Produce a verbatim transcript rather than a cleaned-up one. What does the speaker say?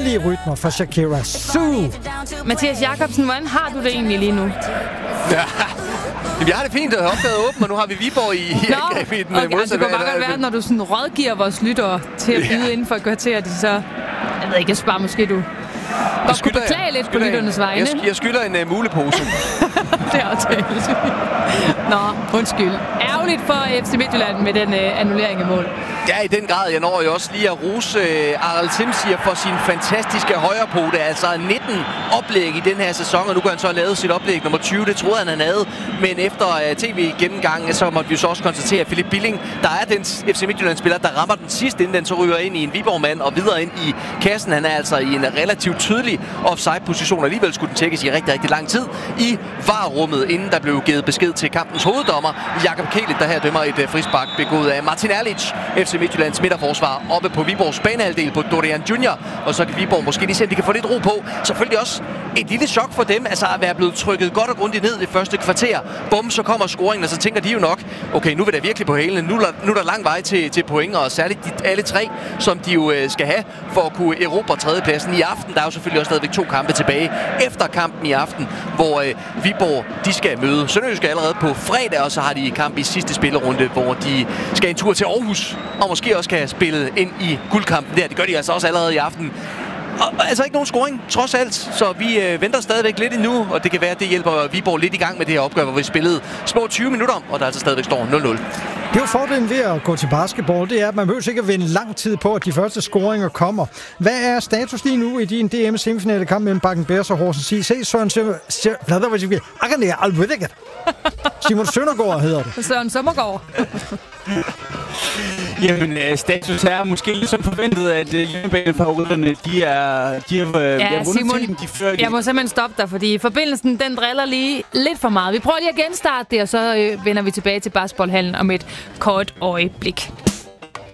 dejlige rytmer fra Shakira. Sue! Mathias Jacobsen, hvordan har du det egentlig lige nu? Ja. Vi har det fint, at opdaget åben, og nu har vi Viborg i, i Nå, angrebet i den okay, modsatte. altså, det kunne bare godt være, at når du sådan rådgiver vores lyttere til at byde ja. inden for et kvarter, de så... Jeg ved ikke, jeg spørger måske du... Godt kunne beklage lidt på lytternes vegne. Jeg, jeg skylder en uh, mulepose. Det er aftalt. Nå, undskyld. Ærgerligt for F C Midtjylland med den uh, annullering af mål. Ja, i den grad. Jeg når jo også lige at rose uh, Arald Timsier for sin fantastiske højrepote. Altså nitten oplæg i den her sæson, og nu kan han så have lavet sit oplæg nummer tyve. Det troede han, han havde. Men efter uh, tv-gennemgangen, så måtte vi så også konstatere, at Philip Billing, der er den F C Midtjylland-spiller, der rammer den sidste, inden den så ryger ind i en Viborg-mand og videre ind i kassen. Han er altså i en relativt tydelig offside-position. Alligevel skulle den tjekkes i rigtig, rigtig lang tid i V A R-rummet, inden der blev givet besked til kampens hoveddommer, Jakob Kielit, der her dømmer et uh, frispark begået af Martin Erlich, F C Midtjyllands midterforsvar, oppe på Viborgs banehalvdel på Dorian junior Og så kan Viborg måske lige se, om de kan få lidt ro på. Selvfølgelig også et lille chok for dem, altså at være blevet trykket godt og grundigt ned i første kvarter. Bum, så kommer scoringen, og så tænker de jo nok, okay, nu vil der virkelig på hælene. Nu, nu er der lang vej til, til point, og særligt de, alle tre, som de jo øh, skal have for at kunne erobre tredjepladsen i aften. Der er jo selvfølgelig også stadigvæk to kampe tilbage efter kampen i aften, hvor øh, Viborg, de skal møde Sønderjyske allerede på fredag, og så har de kamp i sidste spillerunde, hvor de skal en tur til Aarhus, og måske også kan spille ind i guldkampen der. Det gør de altså også allerede i aften. Og, altså ikke nogen scoring, trods alt. Så vi øh, venter stadigvæk lidt endnu, og det kan være, at det hjælper Viborg lidt i gang med det her opgør, hvor vi spillede små tyve minutter, og der altså stadigvæk står nul nul. Det er jo fordelen ved at gå til basketball, det er, at man behøver ikke at vente lang tid på, at de første scoringer kommer. Hvad er status lige nu i din D M-semifinale kamp mellem Bakken Bears og Horsens I C? Søren Simon Søndergaard hedder det. Søren Søndergaard. Jamen, status er måske lidt som forventet, at hjemmebanefavoritterne, de er... De har, ja, de har Simon, tiden, de fører, de... jeg må simpelthen stoppe dig, fordi forbindelsen, den driller lige lidt for meget. Vi prøver lige at genstarte det, og så øh, vender vi tilbage til basketballhallen om et kort øjeblik.